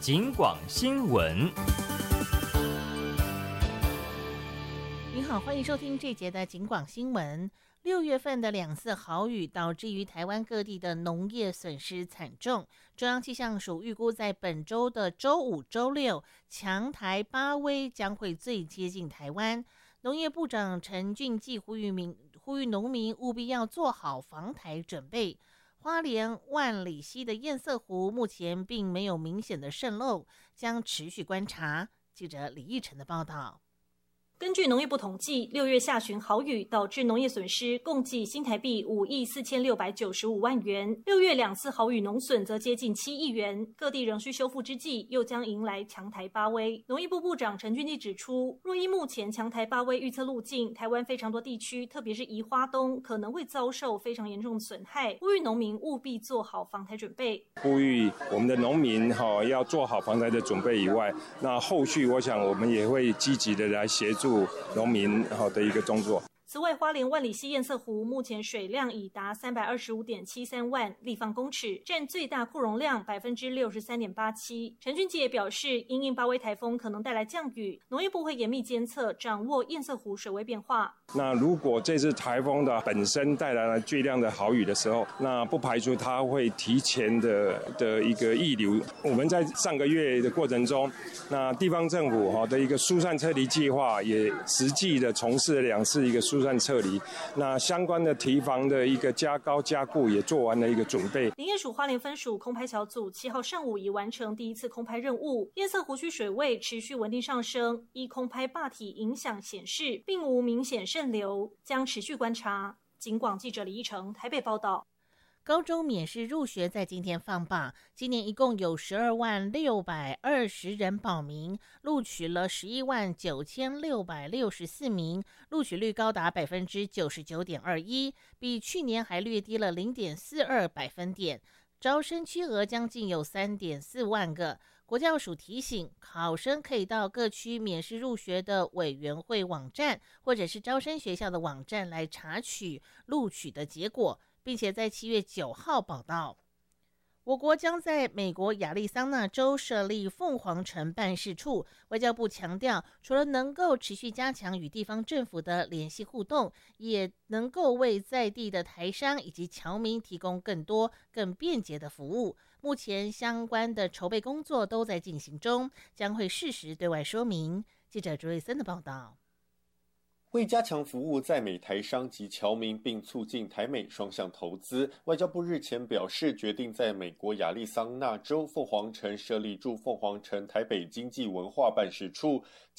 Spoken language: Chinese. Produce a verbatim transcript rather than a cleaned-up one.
警广新闻。 您好，欢迎收听这一节的警广新闻。六月份的两次豪雨导致于台湾各地的农业损失惨重。中央气象署预估，在本周的周五、周六，强台巴威将会最接近台湾。农业部长陈俊记呼吁民呼吁农民务必要做好防台准备。花莲万里溪的堰塞湖目前并没有明显的渗漏，将持续观察。记者李义成的报道。 根据农业部统计，六月下旬豪雨导致农业损失共计新台币五亿四千六百九十五万元。六月两次豪雨农损则接近七亿元，各地仍需修复之际，又将迎来强台巴威。农业部部长陈俊记指出，若依目前强台巴威预测路径，台湾非常多地区，特别是宜花东，可能会遭受非常严重的损害，呼吁农民务必做好防台准备。 呼吁我们的农民哈要做好防台的准备以外，那后续我想我们也会积极的来协助农民好的一个工作。 此外，花莲万里溪堰塞湖目前水量已达 三百二十五点七三万立方公尺，占最大库容量 百分之六十三点八七。陈俊记也表示，因应巴威台风可能带来降雨，农业部会严密监测，掌握堰塞湖水位变化。 那如果这次台风的本身带来了巨量的豪雨的时候，那不排除它会提前的的一个溢流。我们在上个月的过程中，那地方政府哈的一个疏散撤离计划也实际的从事了两次一个疏散撤离，那相关的堤防的一个加高加固也做完了一个准备。 林业署花莲分署空拍小组七号上午已完成第一次空拍任务，堰塞湖区水位持续稳定上升，依空拍坝体影响显示，并无明显渗流，将持续观察。警广记者李义成台北报道。 高中免试入学在今天放榜，今年一共有十二万六百二十人报名，录取了十一万九千六百六十四名，录取率高达百分之九十九点二一，比去年还略低了零点四二百分点。招生缺额将近有三点四万个。国教署提醒，考生可以到各区免试入学的委员会网站，或者是招生学校的网站来查取录取的结果，并且在七月九号报到。我国将在美国亚利桑那州设立凤凰城办事处。外交部强调，除了能够持续加强与地方政府的联系互动，也能够为在地的台商以及侨民提供更多、更便捷的服务。目前相关的筹备工作都在进行中，将会适时对外说明。记者朱瑞森的报道。 为加强服务在美台商及侨民，并促进台美双向投资，外交部日前表示，决定在美国亚利桑那州凤凰城设立驻凤凰城台北经济文化办事处，